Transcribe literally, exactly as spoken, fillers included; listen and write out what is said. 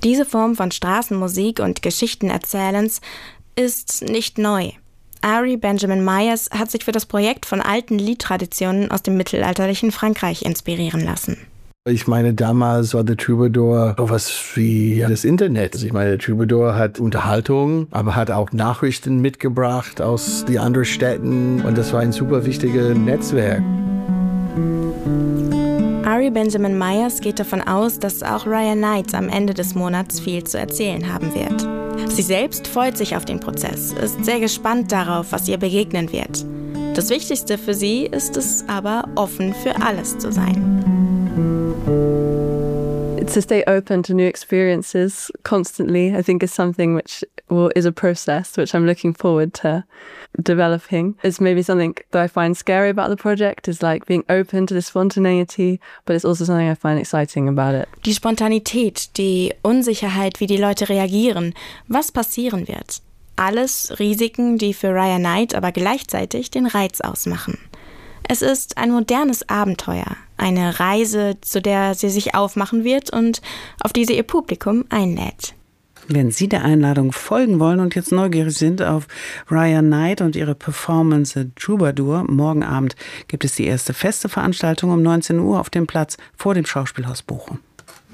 Diese Form von Straßenmusik und Geschichtenerzählens ist nicht neu. Ari Benjamin Myers hat sich für das Projekt von alten Liedtraditionen aus dem mittelalterlichen Frankreich inspirieren lassen. Ich meine, damals war der Troubadour sowas wie das Internet. Also ich meine, der Troubadour hat Unterhaltung, aber hat auch Nachrichten mitgebracht aus den anderen Städten. Und das war ein super wichtiges Netzwerk. Ari Benjamin Myers geht davon aus, dass auch Raya Knight am Ende des Monats viel zu erzählen haben wird. Sie selbst freut sich auf den Prozess, ist sehr gespannt darauf, was ihr begegnen wird. Das Wichtigste für sie ist es aber, offen für alles zu sein. To stay open to new experiences constantly, I think, is something which well, is a process which I'm looking forward to developing. It's maybe something that I find scary about the project, is like being open to the spontaneity, but it's also something I find exciting about it. Die Spontanität, die Unsicherheit, wie die Leute reagieren, was passieren wird. Alles Risiken, die für Raya Knight aber gleichzeitig den Reiz ausmachen. Es ist ein modernes Abenteuer, eine Reise, zu der sie sich aufmachen wird und auf die sie ihr Publikum einlädt. Wenn Sie der Einladung folgen wollen und jetzt neugierig sind auf Raya Knight und ihre Performance Troubadour, morgen Abend gibt es die erste feste Veranstaltung um neunzehn Uhr auf dem Platz vor dem Schauspielhaus Bochum.